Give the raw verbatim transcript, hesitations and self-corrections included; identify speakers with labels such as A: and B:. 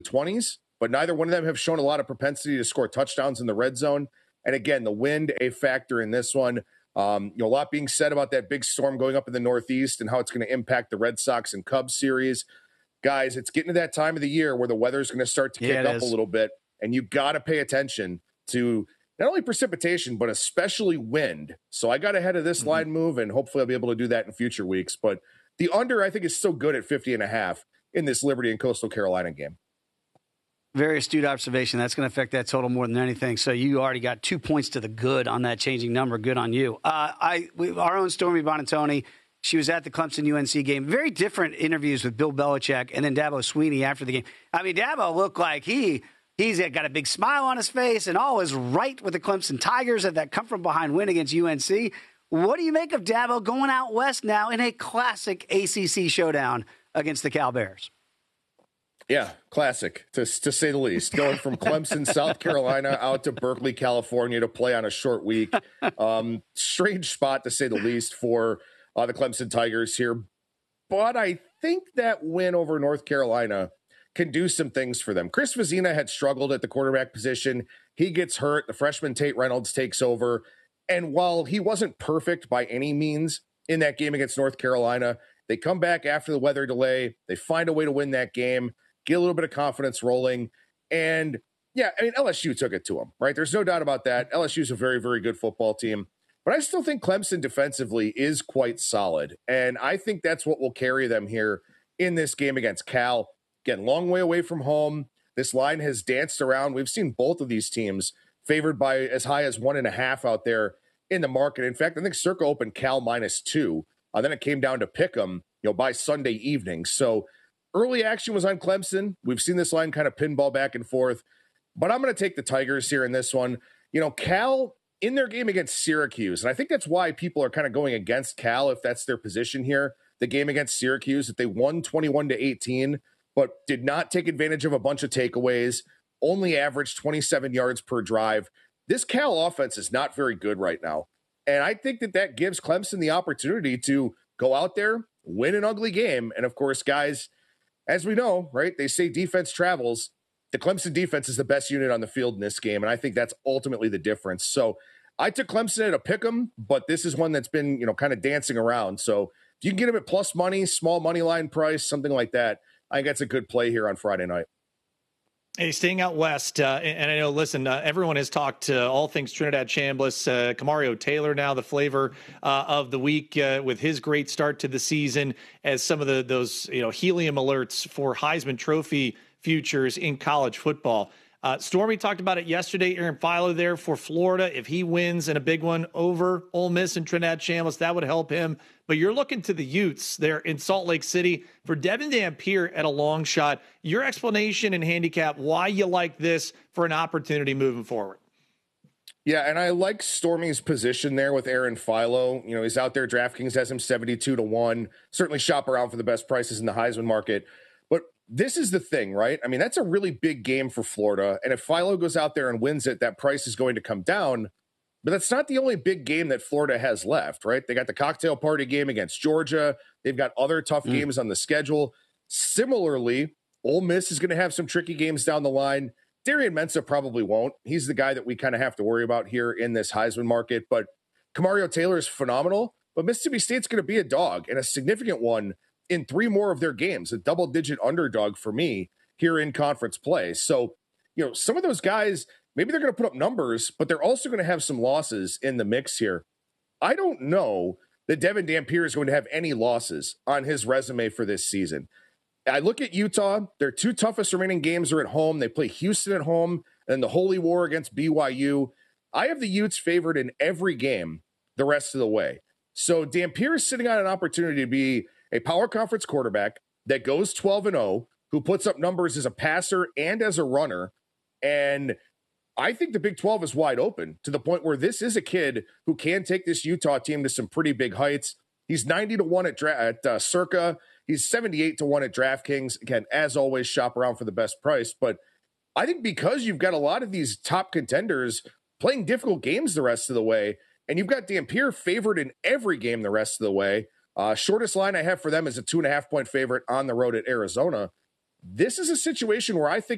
A: twenties, but neither one of them have shown a lot of propensity to score touchdowns in the red zone. And again, the wind, a factor in this one. Um, you know, a lot being said about that big storm going up in the Northeast and how it's going to impact the Red Sox and Cubs series. Guys, it's getting to that time of the year where the weather's going to start to kick
B: yeah,
A: up
B: is.
A: a little bit, and you got to pay attention to not only precipitation, but especially wind. So I got ahead of this mm-hmm. line move, and hopefully I'll be able to do that in future weeks. But the under, I think, is still good at fifty and a half in this Liberty and Coastal Carolina game.
B: Very astute observation. That's going to affect that total more than anything. So you already got two points to the good on that changing number. Good on you. Uh, I we, our own Stormy Bonatoni, she was at the Clemson U N C game. Very different interviews with Bill Belichick and then Dabo Sweeney after the game. I mean, Dabo looked like he he's got a big smile on his face and all is right with the Clemson Tigers at that come from behind win against U N C. What do you make of Dabo going out west now in a classic A C C showdown against the Cal Bears?
A: Yeah, classic, to, to say the least. Going from Clemson, South Carolina, out to Berkeley, California to play on a short week. Um, strange spot, to say the least, for uh, the Clemson Tigers here. But I think that win over North Carolina can do some things for them. Chris Vezina had struggled at the quarterback position. He gets hurt. The freshman Tate Reynolds takes over. And while he wasn't perfect by any means in that game against North Carolina, they come back after the weather delay. They find a way to win that game. Get a little bit of confidence rolling. And, yeah, I mean, L S U took it to them, right? There's no doubt about that. L S U is a very, very good football team. But I still think Clemson defensively is quite solid. And I think that's what will carry them here in this game against Cal. Again, long way away from home. This line has danced around. We've seen both of these teams favored by as high as one and a half out there in the market. In fact, I think Circa opened Cal minus two. Uh, then it came down to pick 'em, you know, by Sunday evening. So, early action was on Clemson. We've seen this line kind of pinball back and forth, but I'm going to take the Tigers here in this one. You know, Cal in their game against Syracuse, and I think that's why people are kind of going against Cal if that's their position here. The game against Syracuse, that they won twenty-one to eighteen, but did not take advantage of a bunch of takeaways, only averaged twenty-seven yards per drive. This Cal offense is not very good right now, and I think that that gives Clemson the opportunity to go out there, win an ugly game, and of course, guys, as we know, right, they say defense travels. The Clemson defense is the best unit on the field in this game, and I think that's ultimately the difference. So I took Clemson at a pick 'em, but this is one that's been, you know, kind of dancing around. So if you can get them at plus money, small money line price, something like that, I think that's a good play here on Friday night.
C: Hey, staying out west, uh, and I know, listen, uh, everyone has talked uh, all things Trinidad Chambliss, uh, Kamario Taylor now the flavor uh, of the week uh, with his great start to the season as some of the those you know helium alerts for Heisman Trophy futures in college football. Uh, Stormy talked about it yesterday. Aaron Philo there for Florida. If he wins in a big one over Ole Miss and Trinidad Chambliss, that would help him. But you're looking to the Utes there in Salt Lake City for Devin Dampier at a long shot. Your explanation and handicap why you like this for an opportunity moving forward.
A: Yeah, and I like Stormy's position there with Aaron Philo. You know, he's out there. DraftKings has him seventy-two to one. Certainly shop around for the best prices in the Heisman market. But this is the thing, right? I mean, that's a really big game for Florida. And if Philo goes out there and wins it, that price is going to come down. But that's not the only big game that Florida has left, right? They got the cocktail party game against Georgia. They've got other tough mm. games on the schedule. Similarly, Ole Miss is going to have some tricky games down the line. Darian Mensah probably won't. He's the guy that we kind of have to worry about here in this Heisman market. But Kamario Taylor is phenomenal. But Mississippi State's going to be a dog, and a significant one in three more of their games, a double-digit underdog for me here in conference play. So, you know, some of those guys, maybe they're going to put up numbers, but they're also going to have some losses in the mix here. I don't know that Devin Dampier is going to have any losses on his resume for this season. I look at Utah. Their two toughest remaining games are at home. They play Houston at home and the Holy War against B Y U. I have the Utes favored in every game the rest of the way. So Dampier is sitting on an opportunity to be a power conference quarterback that goes twelve and oh, who puts up numbers as a passer and as a runner. And I think the Big twelve is wide open to the point where this is a kid who can take this Utah team to some pretty big heights. He's ninety to one at, dra- at uh, Circa. He's seventy-eight to one at DraftKings. Again, as always, shop around for the best price. But I think because you've got a lot of these top contenders playing difficult games the rest of the way, and you've got Dampier favored in every game the rest of the way, Uh, shortest line I have for them is a two and a half point favorite on the road at Arizona. This is a situation where I think